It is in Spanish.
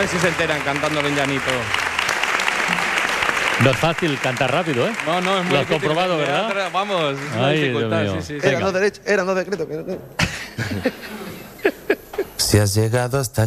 ver si se enteran cantando el llanito. No es fácil cantar rápido, ¿eh? No, es muy Lo has difícil. comprobado, ¿verdad? Vamos, es una Ay, dificultad. Dios mío. Sí. Era no derecho, era no decreto. Si has llegado hasta